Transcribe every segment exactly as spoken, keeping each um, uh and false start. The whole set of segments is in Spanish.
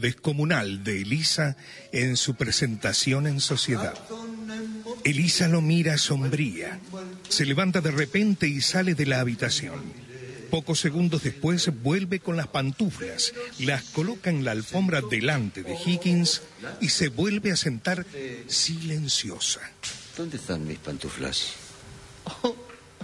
descomunal de Elisa en su presentación en sociedad. Elisa lo mira sombría. Se levanta de repente y sale de la habitación. Pocos segundos después vuelve con las pantuflas, las coloca en la alfombra delante de Higgins y se vuelve a sentar silenciosa. ¿Dónde están mis pantuflas? Oh.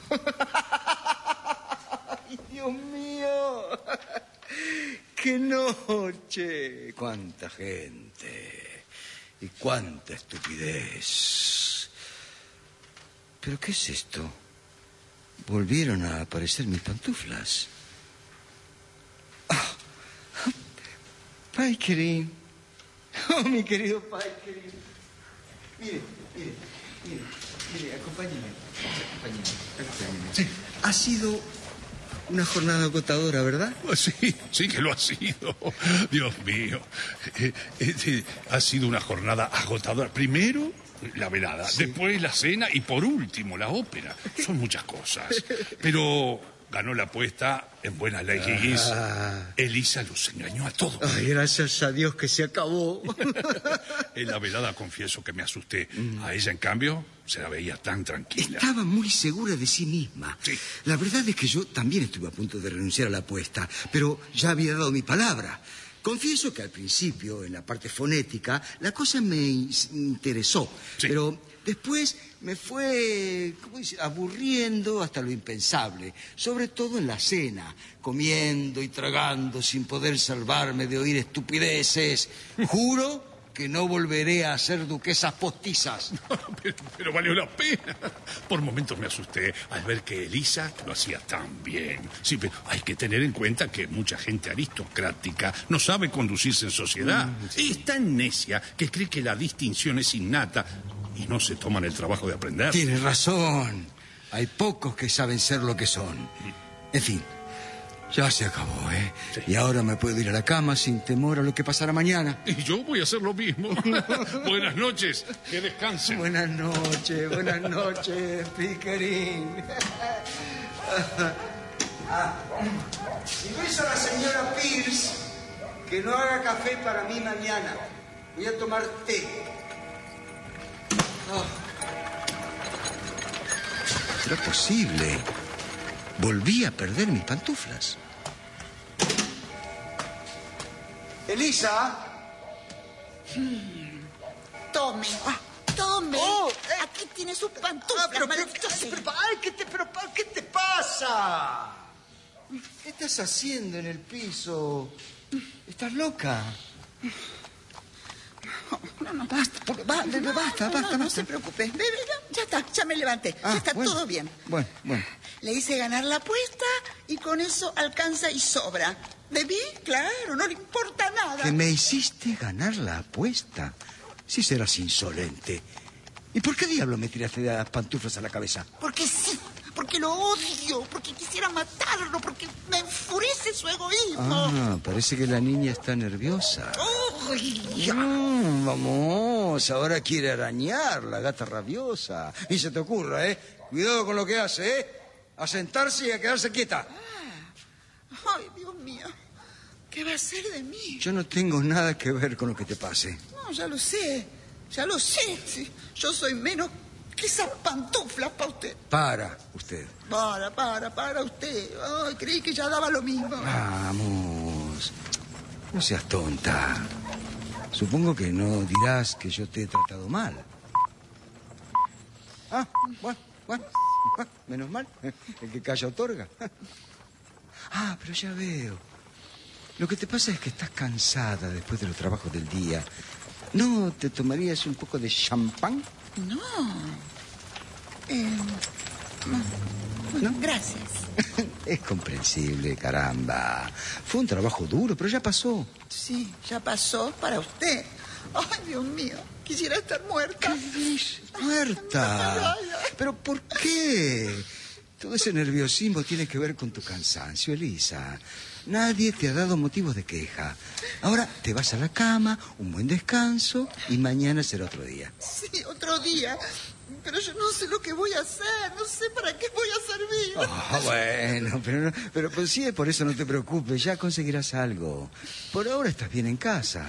¡Ay, Dios mío! ¡Qué noche! ¡Cuánta gente! ¡Y cuánta estupidez! ¿Pero qué es esto? Volvieron a aparecer mis pantuflas. Oh. Paikerin. Oh, mi querido Paikerin. Mire, mire, mire, mire, acompáñeme. Acompáñeme, acompáñeme. Sí. Ha sido una jornada agotadora, ¿verdad? Sí, sí que lo ha sido. Dios mío. Eh, eh, ha sido una jornada agotadora. Primero la velada, sí. Después la cena y por último la ópera. Son muchas cosas. Pero ganó la apuesta en buena ley Higgins. Ah. Elisa los engañó a todos. Ay, gracias a Dios que se acabó. En la velada confieso que me asusté. Mm. A ella, en cambio, se la veía tan tranquila. Estaba muy segura de sí misma. Sí. La verdad es que yo también estuve a punto de renunciar a la apuesta, pero ya había dado mi palabra. Confieso que al principio, en la parte fonética, la cosa me interesó. Sí. Pero después me fue, ¿cómo dice?, aburriendo hasta lo impensable. Sobre todo en la cena, comiendo y tragando sin poder salvarme de oír estupideces. Juro que no volveré a hacer duquesas postizas. No, pero, pero valió la pena. Por momentos me asusté al ver que Elisa lo hacía tan bien. Sí, pero hay que tener en cuenta que mucha gente aristocrática no sabe conducirse en sociedad. Mm, sí. Es tan necia que cree que la distinción es innata y no se toman el trabajo de aprender. Tienes razón. Hay pocos que saben ser lo que son. En fin. Ya se acabó, ¿eh? Sí. Y ahora me puedo ir a la cama sin temor a lo que pasará mañana. Y yo voy a hacer lo mismo. Buenas noches, que descansen. Buenas noches, buenas noches, Piquerín. Ah, y dice a la señora Pierce que no haga café para mí mañana. Voy a tomar té. Oh. ¿Será posible? Volví a perder mis pantuflas. Elisa. Hmm. Tome. Ah. Tome. Oh, eh. Aquí tiene sus pantuflas. Ah, pero, pero, pero, ay, ¿qué te, pero, ¿qué te pasa? ¿Qué estás haciendo en el piso? ¿Estás loca? No, no, basta, porque va, basta, no, basta, no, basta. No, no se preocupe. Bebe, ya, ya está, ya me levanté. Ah, ya está bueno, todo bien. Bueno, bueno. Le hice ganar la apuesta y con eso alcanza y sobra. Bebí, claro, no le importa nada. ¿Que me hiciste ganar la apuesta? Si serás insolente. ¿Y por qué diablo me tiraste las pantuflas a la cabeza? Porque sí, porque lo odio, porque quisiera matarlo, porque me enfurece su egoísmo. Ah, parece que la niña está nerviosa. Uy, mm, vamos, ahora quiere arañar la gata rabiosa. Y se te ocurra, ¿eh? Cuidado con lo que hace, ¿eh? A sentarse y a quedarse quieta. Ah, ay, Dios mío, ¿qué va a hacer de mí? Yo no tengo nada que ver con lo que te pase. No, ya lo sé, ya lo sé. Sí, yo soy menos que esas pantuflas para usted. Para, usted. Para, para, para usted. Ay, creí que ya daba lo mismo. Vamos, no seas tonta. Supongo que no dirás que yo te he tratado mal. Ah, bueno, bueno. Menos mal, el que calla otorga. Ah, pero ya veo. Lo que te pasa es que estás cansada después de los trabajos del día. ¿No te tomarías un poco de champán? No. Eh, no. ¿No? Gracias. Es comprensible, caramba. Fue un trabajo duro, pero ya pasó. Sí, ya pasó para usted. Ay, Dios mío, quisiera estar muerta. ¿Qué dices? ¿Muerta? ¿Pero por qué? Todo ese nerviosismo tiene que ver con tu cansancio, Elisa. Nadie te ha dado motivos de queja. Ahora te vas a la cama, un buen descanso y mañana será otro día. Sí, otro día. Pero yo no sé lo que voy a hacer, no sé para qué voy a servir. Oh, bueno, pero, pero pues sí, por eso no te preocupes, ya conseguirás algo. Por ahora estás bien en casa.